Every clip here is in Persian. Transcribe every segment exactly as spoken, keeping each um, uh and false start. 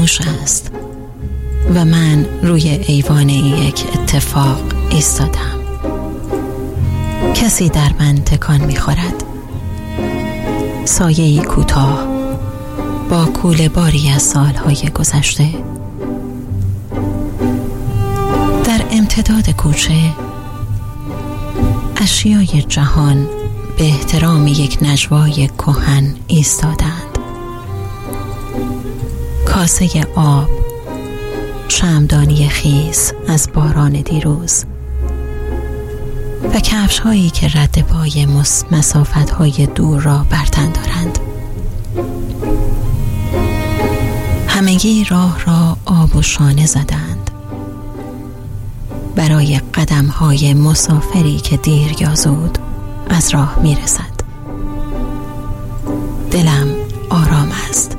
خاموش است و من روی ایوان یک اتفاق ایستادم. کسی در من تکان می‌خورد. سایه‌ای کوتاه با کوله باری از سالهای گذشته. در امتداد کوچه اشیای جهان به احترام یک نجوای کهن ایستادند. کاسه آب، شمعدانی خیس از باران دیروز و کفش هایی که رد پای مسافت های دور را بر تن دارند. همگی راه را آب و شانه زدند برای قدم های مسافری که دیر یا زود از راه می رسد. دلم آرام است.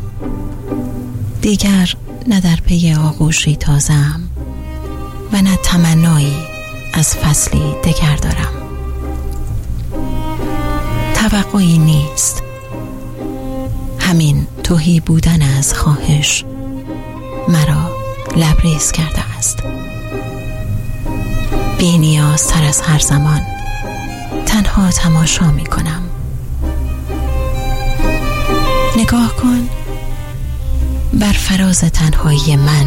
دیگر نه در پی آغوشی تازم و نه تمنایی از فصلی دگر دارم. توقعی نیست. همین تهی بودن از خواهش مرا لبریز کرده است. بی نیازتر از هر زمان تنها تماشا می کنم. نگاه کن، بر فراز تنهایی من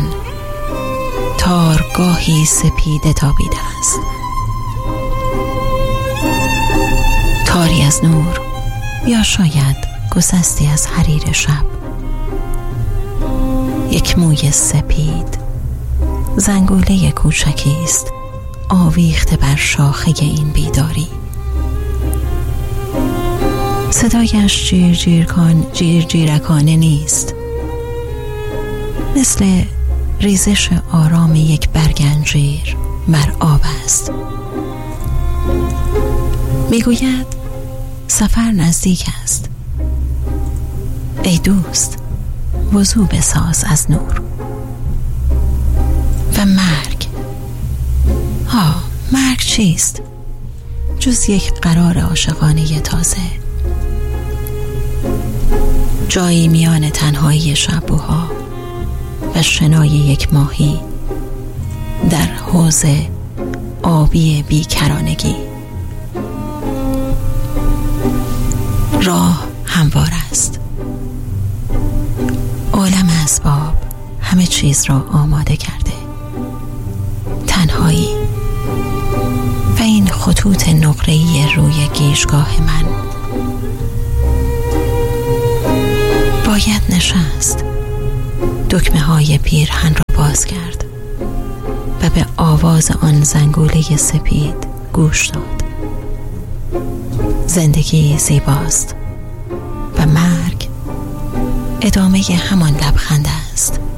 تارگاهی سپیده تابیده است. تاری از نور یا شاید گسستی از حریر شب. یک موی سپید، زنگوله کوچکی است آویخته بر شاخه این بیداری. صدایش جیر جیر کن جیر جیرکانه نیست، مثل ریزش آرام یک برگ انجیر بر آب است. میگوید سفر نزدیک است. ای دوست، وضو بساز از نور. و مرگ، ها، مرگ چیست جز یک قرار عاشقانه تازه؟ جایی میان تنهایی شبوها و شنای یک ماهی در حوض آبی بیکرانگی. راه هموار است. عالم اسباب همه چیز را آماده کرده. تنهایی و این خطوط نقره‌ای روی گیجگاه من. باید نشست، دکمه های پیرهن را باز کرد و به آواز آن زنگوله سپید گوش داد. زندگی زیباست و مرگ ادامه همان لبخند است.